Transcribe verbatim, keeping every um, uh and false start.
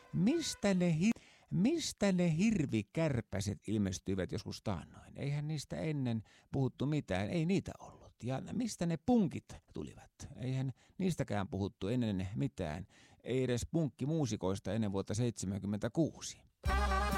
Mistä ne, hi- mistä ne hirvikärpäset ilmestyivät joskus taannoin? Eihän niistä ennen puhuttu mitään, ei niitä ollut. Ja mistä ne punkit tulivat? Eihän niistäkään puhuttu ennen mitään, ei edes punkkimuusikoista ennen vuotta seitsemänkymmentäkuusi.